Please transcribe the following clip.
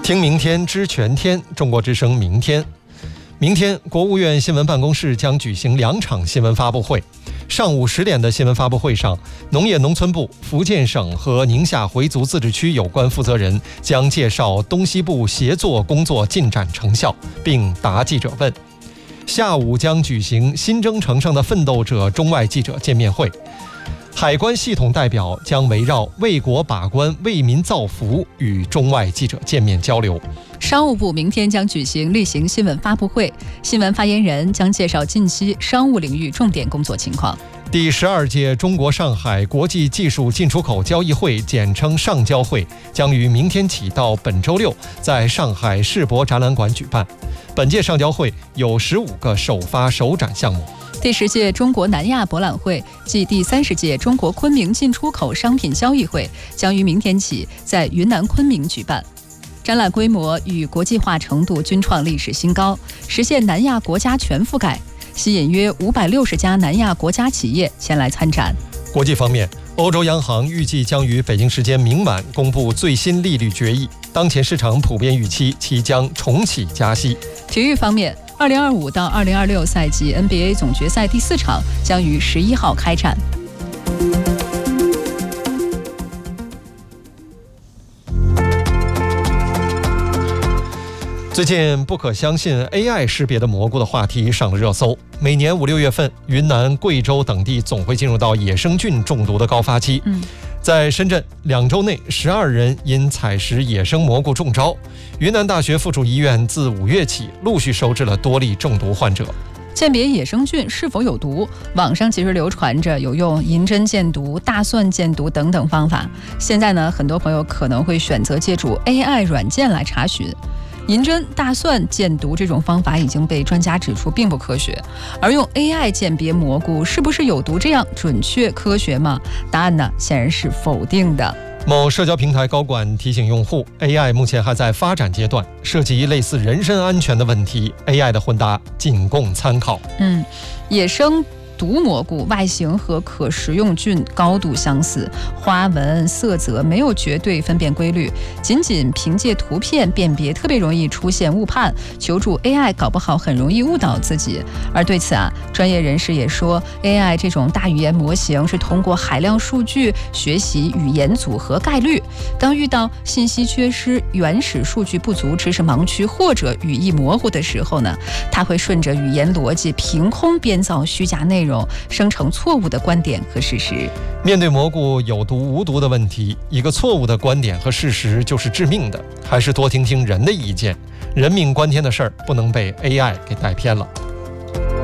听明天知全天，中国之声明天。明天，国务院新闻办公室将举行2场新闻发布会。上午10点的新闻发布会上，农业农村部、福建省和宁夏回族自治区有关负责人将介绍东西部协作工作进展成效，并答记者问。下午将举行新征程上的奋斗者中外记者见面会。海关系统代表将围绕为国把关、为民造福与中外记者见面交流。 商务部明天将举行例行新闻发布会，新闻发言人将介绍近期商务领域重点工作情况。 第12届中国上海国际技术进出口交易会，简称上交会，将于明天起到本周六在上海世博展览馆举办。本届上交会有15个首发首展项目。 第10届中国南亚博览会暨第30届中国昆明进出口商品交易会将于明天起在云南昆明举办。展览规模与国际化程度均创历史新高，实现南亚国家全覆盖，吸引约560家南亚国家企业前来参展。 国际方面，欧洲央行预计将于北京时间明晚公布最新利率决议，当前市场普遍预期其将重启加息。 体育方面，2025到2026赛季 NBA 总决赛第4场将于11号开战。 最近不可相信 AI 识别的蘑菇的话题上了热搜。每年5、6月份，云南、贵州等地总会进入到野生菌中毒的高发期。在深圳，2周内12人因采食野生蘑菇中招。云南大学附属医院自5月起陆续收治了多例中毒患者。 鉴别野生菌是否有毒，网上其实流传着有用银针鉴毒、大蒜鉴毒等等方法。现在呢，很多朋友可能会选择借助 AI 软件来查询。银针、大蒜鉴毒这种方法已经被专家指出并不科学，而用 AI 鉴别蘑菇是不是有毒这样准确科学吗？答案呢，显然是否定的。 某社交平台高管提醒用户 ，AI 目前还在发展阶段，涉及类似人身安全的问题 ，AI 的回答仅供参考。 野生毒蘑菇外形和可食用菌高度相似，花纹、色泽没有绝对分辨规律，仅凭借图片辨别特别容易出现误判，求助 AI 搞不好很容易误导自己。而对此专业人士也说 ，AI 这种大语言模型是通过海量数据学习语言组合概率，当遇到信息缺失、原始数据不足、知识盲区或者语义模糊的时候呢，它会顺着语言逻辑凭空编造虚假内容，生成错误的观点和事实。 面对蘑菇有毒无毒的问题，一个错误的观点和事实就是致命的，还是多听听人的意见。人命关天的事儿不能被 AI 给带偏了。